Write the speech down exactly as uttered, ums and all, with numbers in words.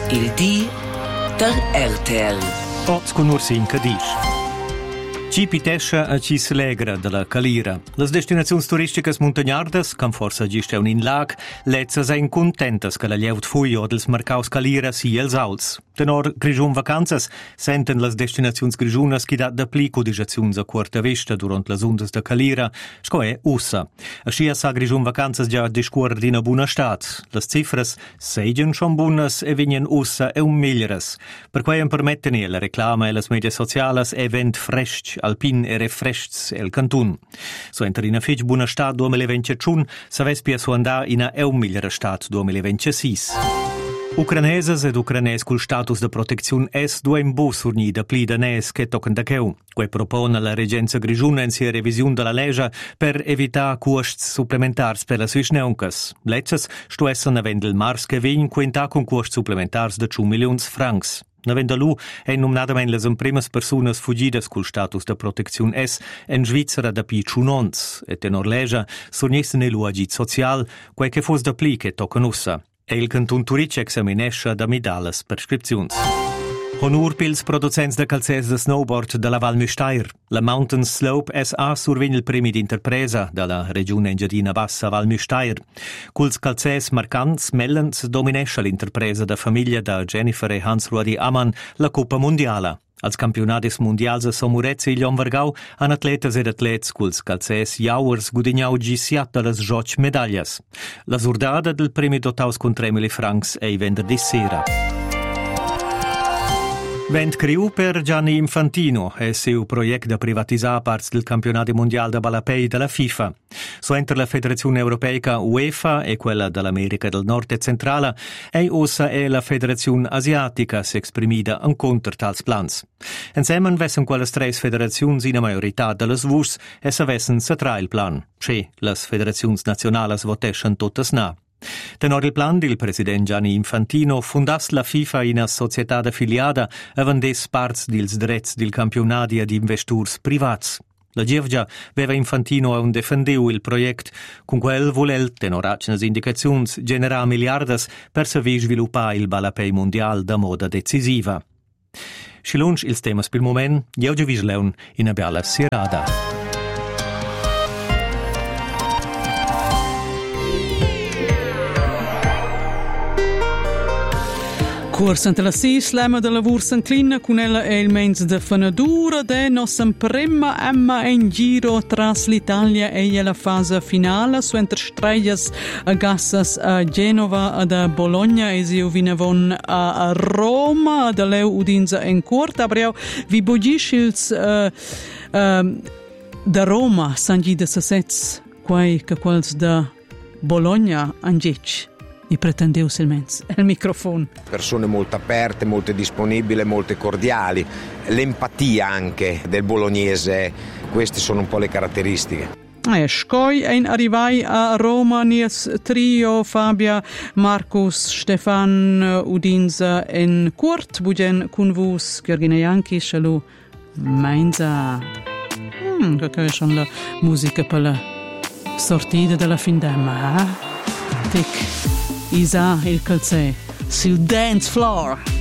Il di der R T L. Oz con Ursin Cadiz. Ci pitescia a ci s'alegra della Calira. Le destinazioni turistiche montagnardes, can forsa giste un in lag, lezzas ein contentas che la lleut fui o dels mercaus Calira si els auls. Tenor grigiun vacanzas, senten les destinazioni grigiunas chi dat da pli codizaziuns a quarta vista durant las ondas de Calira, sco è ussa. Ascia sa grigiun vacanzas già discuor d'ina buna stat. Las cifras seigien schon bunas e vignen ussa e un miglieras. Per quai en permetten e la reclama e las media socialas e vent frescht alpin e refreschts el cantun. So enter in a fetg buna stat duemilaventisciun, saves pia so andà in a e un migliera stat duemilaventissis. Ucraneses ed ucranes col status de protezione es duem bus urni da pli danes che tocan da cheu. Que propone la regenza grigiuna in sia revisione della legge per evitare costs supplementars per la svisneuncas. Letzes sto essen avend il mars che vegn quenta con costs supplementars de two milions francs. Navenda lu è nominatament les imprimas personas fugidas col status de protezione es en Svizzera da pi ciunons, et tenor legge sornissen e lu agit social, quai che fos da pli che tocan ussa. E il canton Turic examinescha da midales prescripziuns. Honor pils producents de calzers de snowboard de la Val Müstair. La Mountain Slope S A survegn il premi d'interpresa de la regione engiadina bassa Val Müstair. Culs calzers marcants mellens dominescha l'interpresa da famiglia da Jennifer e Hans-Rudi Ammann la Coppa Mondiala. Als campionatis mondials a Somurezza e Lionvargau han atletas ed atlets culs calzers jauers gudignau gisiat las joc medallas. La surdada del premi dotaus con tre mila francs ei venerdì sera. Vent criu per Gianni Infantino e seu project da privatisar parts del campionato mondiale da balapei della FIFA. So enter la Federazione Europeica UEFA e quella dell'America del Nord e Centrale e ossa e la Federazione Asiatica si exprimida en contra tals plans. Insieme vessen quelles tres federazioni in majorità delles vus e se vessen se tra il plan. Che las federazioni nazionales voteschen totes na. Tenor il plan del president Gianni Infantino fundas la FIFA in a società affiliata e vendes parts dils drets del campionati ad investors privats. La Gievgia veva Infantino un defendeu il project con quel volel, tenoracnes indicazions, generà miliardas per saver sviluppare il balapei mondial da moda decisiva. Schilunch ils temas per moment, Gievgia visleun in a bella sierada. Corsa ante la sis, l'emma della Vurs inclina con ella e il mens de fanadura de nos prima emma in giro tras l'Italia e la fase finale su entre strellas a gassas a Genova ad a Bologna e si vinavon a Roma da leu udinza in corta abriau vi bogiscils uh, uh, da Roma sangi de sasets quai che quals da Bologna angec. I pretendeu silmenz. Il microfono. Persone molto aperte, molto disponibili, molto cordiali. L'empatia anche del bolognese, queste sono un po' le caratteristiche. E scoi ein arrivai a Roma nies trio Fabia, Marcus, Stefan, Udinza en Kurt, bugen kun vus, Georgina Janki, Shalu, Mainza. Hmm, che è la musica per la sortita della fin d'emma, eh? Tic. Isa il calzè sul dance floor.